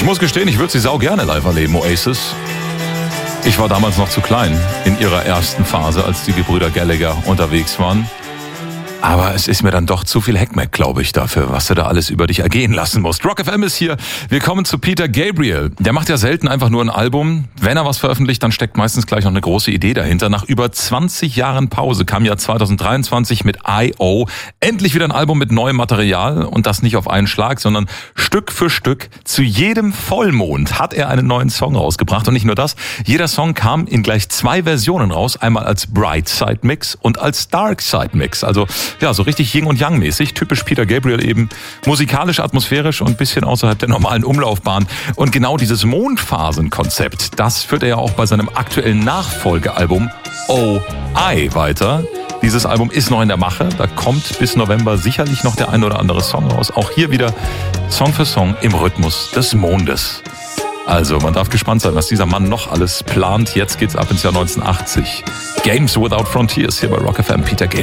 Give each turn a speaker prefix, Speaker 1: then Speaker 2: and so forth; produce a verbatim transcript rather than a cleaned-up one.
Speaker 1: muss gestehen, ich würde sie sau gerne live erleben, Oasis. Ich war damals noch zu klein in ihrer ersten Phase, als die Gebrüder Gallagher unterwegs waren. Aber es ist mir dann doch zu viel Heckmeck, glaube ich, dafür, was du da alles über dich ergehen lassen musst. Rock F M ist hier. Wir kommen zu Peter Gabriel. Der macht ja selten einfach nur ein Album. Wenn er was veröffentlicht, dann steckt meistens gleich noch eine große Idee dahinter. Nach über zwanzig Jahren Pause kam ja zwanzig dreiundzwanzig mit I O endlich wieder ein Album mit neuem Material. Und das nicht auf einen Schlag, sondern Stück für Stück. Zu jedem Vollmond hat er einen neuen Song rausgebracht. Und nicht nur das, jeder Song kam in gleich zwei Versionen raus. Einmal als Bright Side Mix und als Dark Side Mix. Also ja, so richtig Yin und Yang mäßig, typisch Peter Gabriel eben, musikalisch, atmosphärisch und ein bisschen außerhalb der normalen Umlaufbahn. Und genau dieses Mondphasenkonzept, das führt er ja auch bei seinem aktuellen Nachfolgealbum Oh I weiter. Dieses Album ist noch in der Mache, da kommt bis November sicherlich noch der ein oder andere Song raus. Auch hier wieder Song für Song im Rhythmus des Mondes. Also, man darf gespannt sein, was dieser Mann noch alles plant. Jetzt geht's ab ins Jahr neunzehnhundertachtzig. Games Without Frontiers hier bei Rock F M, Peter Gabriel.